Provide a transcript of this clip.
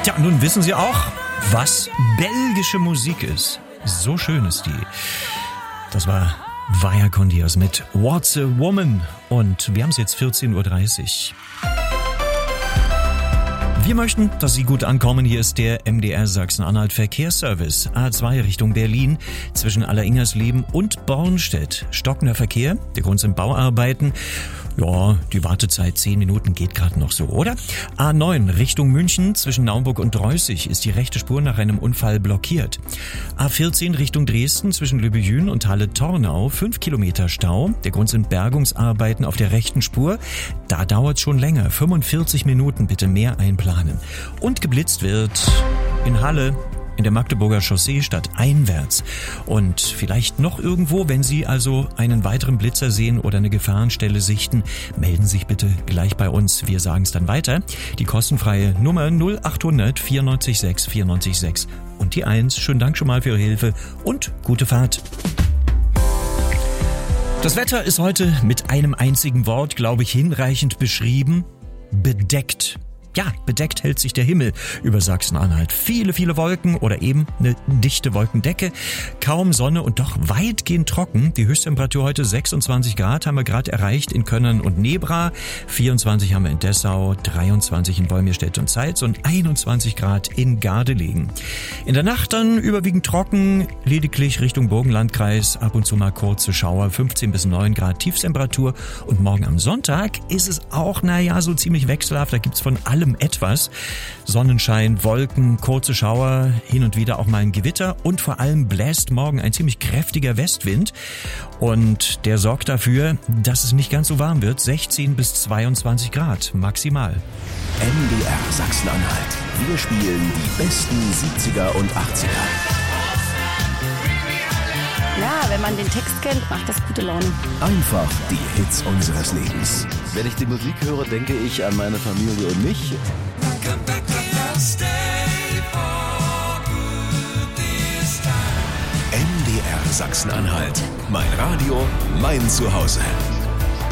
Tja, nun wissen Sie auch, was belgische Musik ist. So schön ist die. Das war Vaya con Dios mit What's a Woman. Und wir haben es jetzt 14.30 Uhr. Wir möchten, dass Sie gut ankommen. Hier ist der MDR Sachsen-Anhalt Verkehrsservice. A2 Richtung Berlin zwischen Alleringersleben und Bornstedt. Stockender Verkehr, der Grund sind Bauarbeiten. Ja, die Wartezeit 10 Minuten geht gerade noch so, oder? A9 Richtung München zwischen Naumburg und Dreußig ist die rechte Spur nach einem Unfall blockiert. A14 Richtung Dresden zwischen Lübejün und Halle-Tornau 5 Kilometer Stau. Der Grund sind Bergungsarbeiten auf der rechten Spur. Da dauert schon länger. 45 Minuten, bitte mehr einplanen. Und geblitzt wird in Halle, in der Magdeburger Chaussee stadteinwärts. Und vielleicht noch irgendwo, wenn Sie also einen weiteren Blitzer sehen oder eine Gefahrenstelle sichten, melden Sie sich bitte gleich bei uns. Wir sagen es dann weiter. Die kostenfreie Nummer 0800 94 6 94 6 und die 1. Schönen Dank schon mal für Ihre Hilfe und gute Fahrt. Das Wetter ist heute mit einem einzigen Wort, glaube ich, hinreichend beschrieben. Bedeckt. Ja, bedeckt hält sich der Himmel über Sachsen-Anhalt. Viele, viele Wolken oder eben eine dichte Wolkendecke. Kaum Sonne und doch weitgehend trocken. Die Höchsttemperatur heute 26 Grad haben wir gerade erreicht in Könnern und Nebra. 24 haben wir in Dessau, 23 in Wolmirstedt und Zeitz und 21 Grad in Gardelegen. In der Nacht dann überwiegend trocken, lediglich Richtung Burgenlandkreis. Ab und zu mal kurze Schauer, 15 bis 9 Grad Tiefstemperatur. Und morgen am Sonntag ist es auch, so ziemlich wechselhaft. Da gibt's von allem etwas. Sonnenschein, Wolken, kurze Schauer, hin und wieder auch mal ein Gewitter und vor allem bläst morgen ein ziemlich kräftiger Westwind und der sorgt dafür, dass es nicht ganz so warm wird. 16 bis 22 Grad maximal. MDR Sachsen-Anhalt. Wir spielen die besten 70er und 80er. Ja, wenn man den Text kennt, macht das gute Laune. Einfach die Hits unseres Lebens. Wenn ich die Musik höre, denke ich an meine Familie und mich. MDR Sachsen-Anhalt. Mein Radio, mein Zuhause.